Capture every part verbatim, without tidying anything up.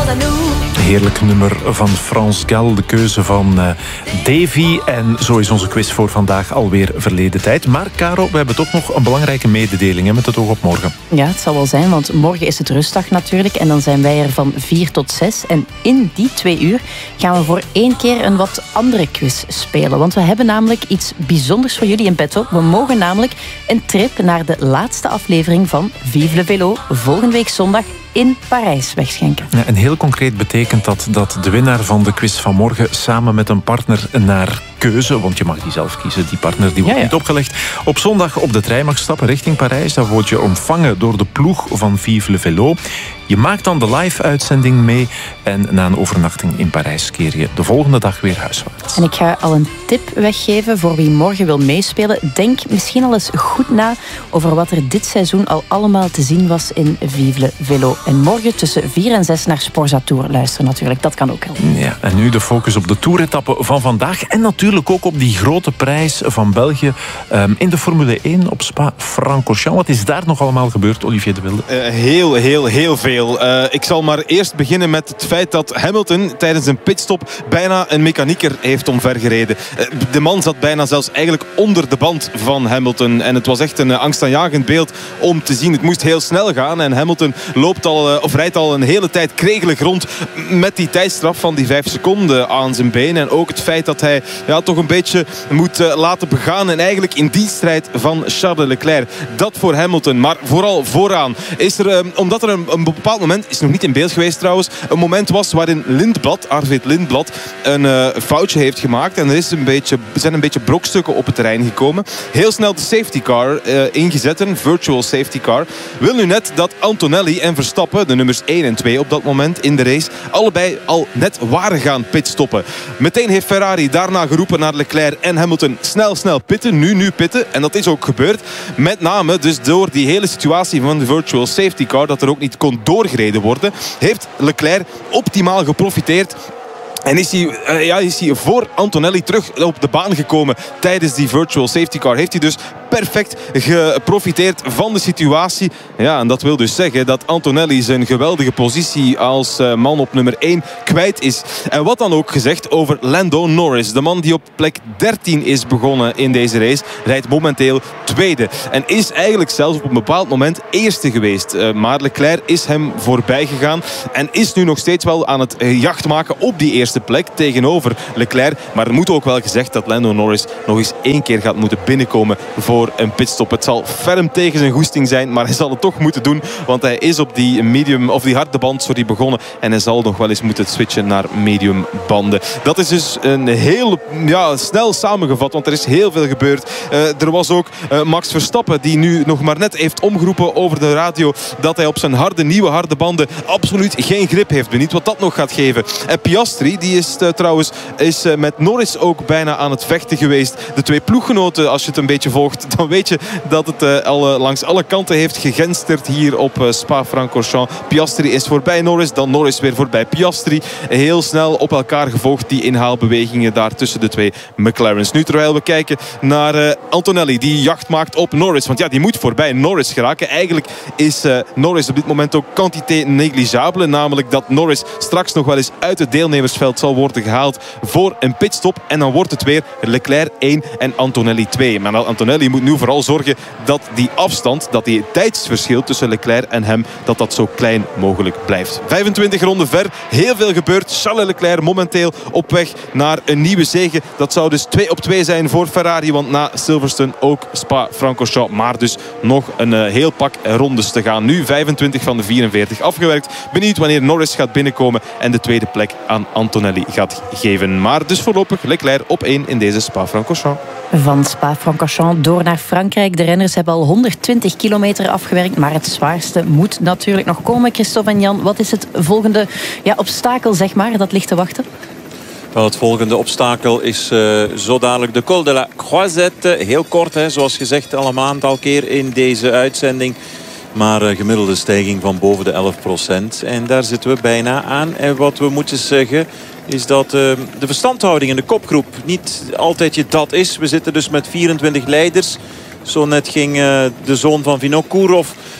Heerlijk nummer van France Gall, de keuze van uh, Davy. En zo is onze quiz voor vandaag alweer verleden tijd. Maar Caro, we hebben toch nog een belangrijke mededeling hè, met het oog op morgen. Ja, het zal wel zijn, want morgen is het rustdag natuurlijk. En dan zijn wij er van vier tot zes. En in die twee uur gaan we voor één keer een wat andere quiz spelen. Want we hebben namelijk iets bijzonders voor jullie in petto. We mogen namelijk een trip naar de laatste aflevering van Vive le Vélo volgende week zondag in Parijs wegschenken. Ja, en heel concreet betekent dat dat de winnaar van de quiz van morgen samen met een partner naar keuze, want je mag die zelf kiezen, die partner die wordt ja, ja. niet opgelegd, op zondag op de trein mag stappen richting Parijs. Dan word je ontvangen door de ploeg van Vive le Vélo. Je maakt dan de live-uitzending mee en na een overnachting in Parijs keer je de volgende dag weer huiswaarts. En ik ga al een tip weggeven voor wie morgen wil meespelen. Denk misschien al eens goed na over wat er dit seizoen al allemaal te zien was in Vive le Vélo. En morgen tussen vier en zes naar Sporza Tour luisteren natuurlijk. Dat kan ook wel. Ja, en nu de focus op de toeretappe van vandaag. En natuurlijk ook op die grote prijs van België um, in de Formule één op Spa-Francorchamps. Wat is daar nog allemaal gebeurd, Olivier de Wilde? Uh, heel, heel, heel veel. Uh, ik zal maar eerst beginnen met het feit dat Hamilton tijdens een pitstop bijna een mechanieker heeft omvergereden. Uh, de man zat bijna zelfs eigenlijk onder de band van Hamilton. En het was echt een uh, angstaanjagend beeld om te zien. Het moest heel snel gaan en Hamilton loopt al, uh, of rijdt al een hele tijd kregelig rond met die tijdstraf van die vijf seconden aan zijn been. En ook het feit dat hij ja, toch een beetje moet uh, laten begaan en eigenlijk in die strijd van Charles Leclerc. Dat voor Hamilton. Maar vooral vooraan is er, uh, omdat er een, een bepaald moment, is nog niet in beeld geweest trouwens, een moment was waarin Lindblad, Arvid Lindblad, een uh, foutje heeft gemaakt. En er is een beetje, zijn een beetje brokstukken op het terrein gekomen. Heel snel de safety car uh, ingezet, een virtual safety car. Wil nu net dat Antonelli en Verstappen, de nummers één en twee op dat moment in de race, allebei al net waren gaan pitstoppen. Meteen heeft Ferrari daarna geroepen naar Leclerc en Hamilton, snel, snel pitten, nu, nu pitten. En dat is ook gebeurd. Met name dus door die hele situatie van de virtual safety car, dat er ook niet kon doorgereden worden, heeft Leclerc optimaal geprofiteerd. En is hij, uh, ja, is hij voor Antonelli terug op de baan gekomen tijdens die virtual safety car. Heeft hij dus perfect geprofiteerd van de situatie. Ja, en dat wil dus zeggen dat Antonelli zijn geweldige positie als uh, man op nummer één kwijt is. En wat dan ook gezegd over Lando Norris. De man die op plek dertien is begonnen in deze race, rijdt momenteel tweede. En is eigenlijk zelfs op een bepaald moment eerste geweest. Uh, maar Leclerc is hem voorbij gegaan. En is nu nog steeds wel aan het uh, jacht maken op die eerste plek tegenover Leclerc. Maar er moet ook wel gezegd dat Lando Norris nog eens één keer gaat moeten binnenkomen voor een pitstop. Het zal ferm tegen zijn goesting zijn, maar hij zal het toch moeten doen, want hij is op die medium of die harde band sorry, begonnen en hij zal nog wel eens moeten switchen naar medium banden. Dat is dus een heel ja, snel samengevat, want er is heel veel gebeurd. Uh, er was ook uh, Max Verstappen die nu nog maar net heeft omgeroepen over de radio dat hij op zijn harde, nieuwe harde banden absoluut geen grip heeft. Benieuwd wat dat nog gaat geven. En Piastri, die is uh, trouwens is, uh, met Norris ook bijna aan het vechten geweest. De twee ploeggenoten, als je het een beetje volgt, dan weet je dat het uh, al uh, langs alle kanten heeft gegensterd hier op uh, Spa-Francorchamps. Piastri is voorbij Norris, dan Norris weer voorbij Piastri. Heel snel op elkaar gevolgd, die inhaalbewegingen daar tussen de twee McLarens. Nu terwijl we kijken naar uh, Antonelli, die jacht maakt op Norris. Want ja, die moet voorbij Norris geraken. Eigenlijk is uh, Norris op dit moment ook quantité negligible. Namelijk dat Norris straks nog wel eens uit het deelnemersveld zal worden gehaald voor een pitstop. En dan wordt het weer Leclerc één en Antonelli twee. Maar Antonelli moet nu vooral zorgen dat die afstand, dat die tijdsverschil tussen Leclerc en hem, dat dat zo klein mogelijk blijft. vijfentwintig ronden ver, heel veel gebeurd. Charles Leclerc momenteel op weg naar een nieuwe zege. Dat zou dus twee op twee zijn voor Ferrari, want na Silverstone ook Spa-Francorchamps. Maar dus nog een uh, heel pak rondes te gaan. Nu vijfentwintig van de vierenveertig afgewerkt. Benieuwd wanneer Norris gaat binnenkomen en de tweede plek aan Antonelli gaat geven. Maar dus voorlopig Leclerc op één in deze Spa-Francorchamps. Van Spa-Francorchamps door naar Frankrijk. De renners hebben al honderdtwintig kilometer afgewerkt, maar het zwaarste moet natuurlijk nog komen. Christophe en Jan, wat is het volgende ja, obstakel, zeg maar, dat ligt te wachten? Wel, het volgende obstakel is uh, zo dadelijk de Col de la Croisette. Heel kort, hè, zoals gezegd, al een aantal keer in deze uitzending. Maar uh, gemiddelde stijging van boven de elf procent. En daar zitten we bijna aan. En wat we moeten zeggen is dat uh, de verstandhouding in de kopgroep niet altijd je dat is. We zitten dus met vierentwintig leiders. Zo net ging uh, de zoon van Vinokourov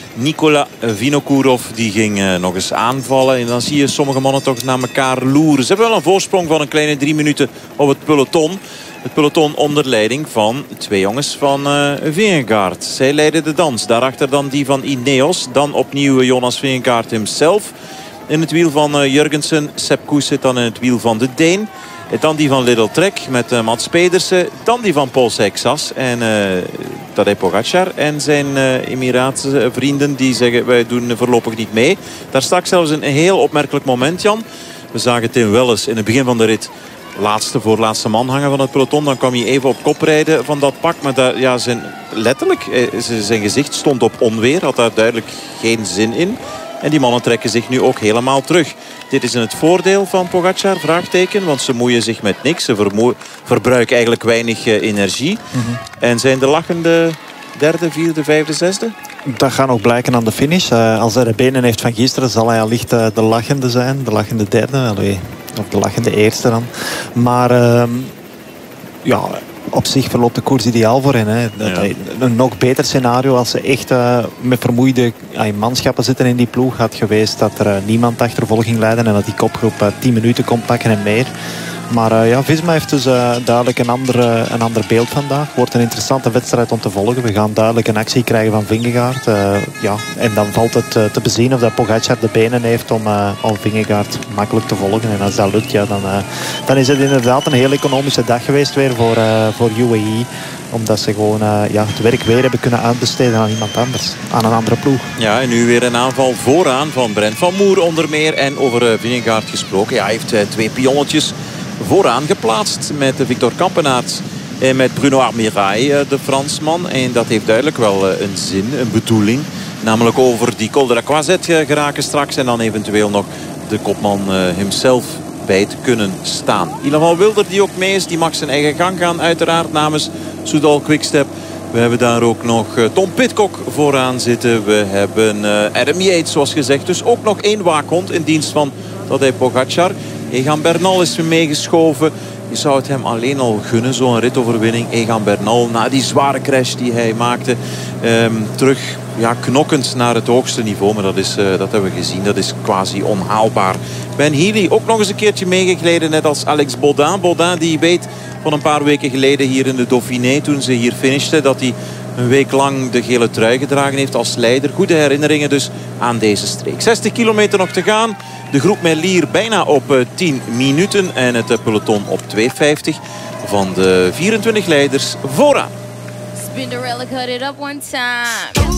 Nikola Vinokourov die ging uh, nog eens aanvallen. En dan zie je sommige mannen toch naar elkaar loeren. Ze hebben wel een voorsprong van een kleine drie minuten op het peloton. Het peloton onder leiding van twee jongens van uh, Vingegaard. Zij leiden de dans. Daarachter dan die van Ineos. Dan opnieuw Jonas Vingegaard himself. In het wiel van uh, Jurgensen. Sepp Kuss zit dan in het wiel van de Deen. Dan die van Lidl Trek met uh, Mats Pedersen. Dan die van Paul Seixas en uh, Tadej Pogacar. En zijn uh, Emiraatse vrienden die zeggen wij doen voorlopig niet mee. Daar stak zelfs een heel opmerkelijk moment, Jan. We zagen Tim Welles in het begin van de rit laatste voor laatste man hangen van het peloton. Dan kwam hij even op kop rijden van dat pak. Maar dat, ja, zijn, letterlijk, zijn gezicht stond op onweer. Had daar duidelijk geen zin in. En die mannen trekken zich nu ook helemaal terug. Dit is in het voordeel van Pogacar, vraagteken. Want ze moeien zich met niks. Ze vermoe- verbruiken eigenlijk weinig uh, energie. Mm-hmm. En zijn de lachende derde, vierde, vijfde, zesde? Dat gaat nog blijken aan de finish. Uh, als hij de benen heeft van gisteren zal hij allicht uh, de lachende zijn. De lachende derde. Allee, of de lachende eerste dan. Maar uh, ja... op zich verloopt de koers ideaal voor hen. Hè. Ja. Een nog beter scenario als ze echt uh, met vermoeide uh, manschappen zitten in die ploeg had geweest dat er uh, niemand achtervolging leiden en dat die kopgroep uh, tien minuten kon pakken en meer. Maar uh, ja, Visma heeft dus uh, duidelijk een ander, uh, een ander beeld vandaag. Wordt een interessante wedstrijd om te volgen. We gaan duidelijk een actie krijgen van Vingegaard. Uh, ja, en dan valt het uh, te bezien of dat Pogacar de benen heeft om, uh, om Vingegaard makkelijk te volgen. En als dat lukt, ja, dan, uh, dan is het inderdaad een heel economische dag geweest weer voor, uh, voor U A E. Omdat ze gewoon uh, ja, het werk weer hebben kunnen uitbesteden aan iemand anders. Aan een andere ploeg. Ja, en nu weer een aanval vooraan van Brent van Moer onder meer. En over uh, Vingegaard gesproken. Ja, hij heeft uh, twee pionnetjes vooraan geplaatst met Victor Kampenaerts en met Bruno Armirail, de Fransman. En dat heeft duidelijk wel een zin, een bedoeling. Namelijk over die Col de la Croisette geraken straks. En dan eventueel nog de kopman hemzelf bij te kunnen staan. Ilan van Wilder die ook mee is, die mag zijn eigen gang gaan. Uiteraard namens Soudal Quickstep. We hebben daar ook nog Tom Pidcock vooraan zitten. We hebben Adam Yates zoals gezegd. Dus ook nog één waakhond in dienst van Tadej Pogacar. Egan Bernal is meegeschoven. Je zou het hem alleen al gunnen, zo'n ritoverwinning. Egan Bernal, na die zware crash die hij maakte, um, terug ja, knokkend naar het hoogste niveau. Maar dat, is, uh, dat hebben we gezien, dat is quasi onhaalbaar. Ben Healy ook nog eens een keertje meegegleden, net als Alex Baudin. Baudin die weet van een paar weken geleden hier in de Dauphiné, toen ze hier finishten, dat hij een week lang de gele trui gedragen heeft als leider. Goede herinneringen dus aan deze streek. zestig kilometer nog te gaan. De groep Merlier bijna op uh, tien minuten. En het uh, peloton op twee vijftig van de vierentwintig leiders vooraan. Spinderella cut it up one time.